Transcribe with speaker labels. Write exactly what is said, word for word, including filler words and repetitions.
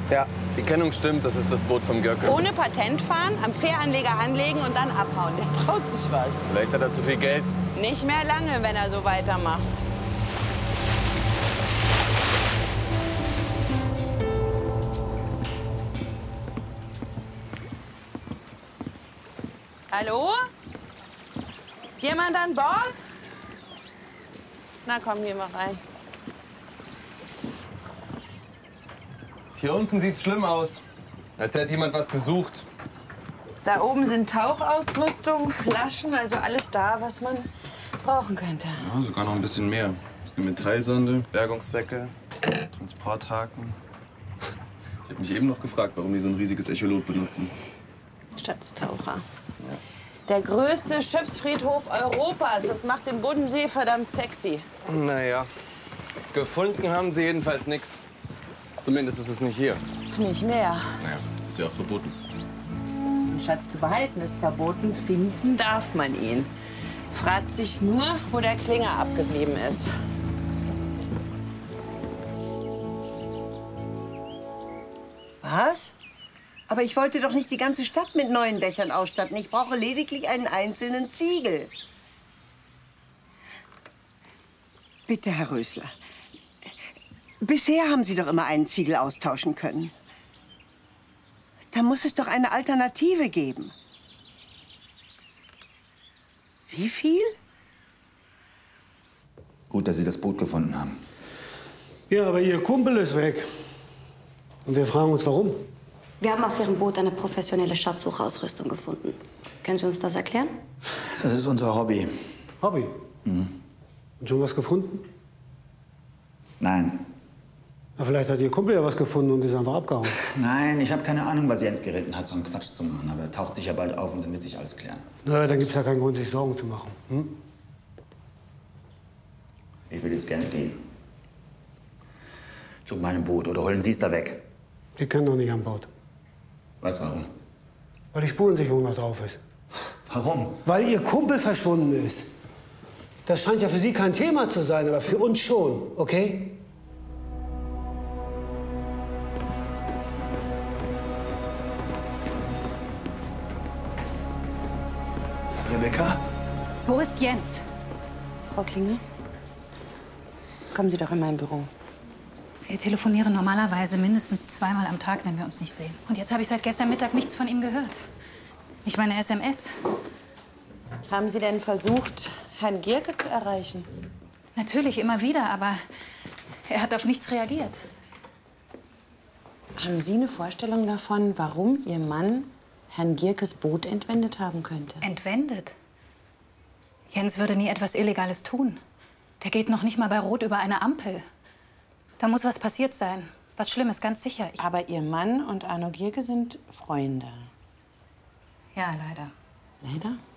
Speaker 1: Ja, die Kennung stimmt, das ist das Boot vom Göckel.
Speaker 2: Ohne Patent fahren, am Fähranleger anlegen und dann abhauen. Der traut sich was.
Speaker 1: Vielleicht hat er zu viel Geld.
Speaker 2: Nicht mehr lange, wenn er so weitermacht. Hallo? Ist jemand an Bord? Na komm, geh mal rein.
Speaker 1: Hier unten sieht's schlimm aus. Als hätte jemand was gesucht.
Speaker 2: Da oben sind Tauchausrüstung, Flaschen, also alles da, was man brauchen könnte.
Speaker 1: Ja, sogar noch ein bisschen mehr. Das ist eine Metallsonde, Bergungssäcke, Transporthaken. Ich habe mich eben noch gefragt, warum die so ein riesiges Echolot benutzen.
Speaker 2: Schatztaucher. Ja. Der größte Schiffsfriedhof Europas. Das macht den Bodensee verdammt sexy.
Speaker 1: Naja, gefunden haben sie jedenfalls nichts. Zumindest ist es nicht hier.
Speaker 2: Nicht mehr.
Speaker 1: Naja, ist ja auch verboten.
Speaker 2: Den Schatz zu behalten ist verboten, finden darf man ihn. Fragt sich nur, wo der Klinger abgeblieben ist.
Speaker 3: Was? Aber ich wollte doch nicht die ganze Stadt mit neuen Dächern ausstatten. Ich brauche lediglich einen einzelnen Ziegel. Bitte, Herr Rösler. Bisher haben Sie doch immer einen Ziegel austauschen können. Da muss es doch eine Alternative geben. Wie viel?
Speaker 4: Gut, dass Sie das Boot gefunden haben.
Speaker 5: Ja, aber Ihr Kumpel ist weg. Und wir fragen uns, warum.
Speaker 6: Wir haben auf Ihrem Boot eine professionelle Schatzsuchausrüstung gefunden. Können Sie uns das erklären?
Speaker 4: Das ist unser Hobby.
Speaker 5: Hobby?
Speaker 4: Mhm.
Speaker 5: Und schon was gefunden?
Speaker 4: Nein.
Speaker 5: Na, vielleicht hat Ihr Kumpel ja was gefunden und ist einfach abgehauen.
Speaker 4: Nein, ich habe keine Ahnung, was Jens geritten hat, so einen Quatsch zu machen. Aber er taucht sich ja bald auf und dann wird sich alles klären.
Speaker 5: Na, dann gibt's ja keinen Grund, sich Sorgen zu machen. Hm?
Speaker 4: Ich will jetzt gerne gehen. Zu meinem Boot oder holen Sie es da weg.
Speaker 5: Sie können doch nicht an Bord.
Speaker 4: Was, warum?
Speaker 5: Weil die Spurensicherung noch drauf ist.
Speaker 4: Warum?
Speaker 5: Weil Ihr Kumpel verschwunden ist. Das scheint ja für Sie kein Thema zu sein, aber für uns schon, okay?
Speaker 4: Rebecca?
Speaker 7: Wo ist Jens?
Speaker 2: Frau Klinge, kommen Sie doch in mein Büro.
Speaker 7: Wir telefonieren normalerweise mindestens zweimal am Tag, wenn wir uns nicht sehen. Und jetzt habe ich seit gestern Mittag nichts von ihm gehört. Nicht meine S M S.
Speaker 2: Haben Sie denn versucht, Herrn Gierke zu erreichen?
Speaker 7: Natürlich, immer wieder, aber er hat auf nichts reagiert.
Speaker 2: Haben Sie eine Vorstellung davon, warum Ihr Mann Herrn Gierkes Boot entwendet haben könnte?
Speaker 7: Entwendet? Jens würde nie etwas Illegales tun. Der geht noch nicht mal bei Rot über eine Ampel. Da muss was passiert sein. Was Schlimmes, ganz sicher. Ich
Speaker 2: Aber Ihr Mann und Arno Gierke sind Freunde.
Speaker 7: ja, leider.
Speaker 2: Leider?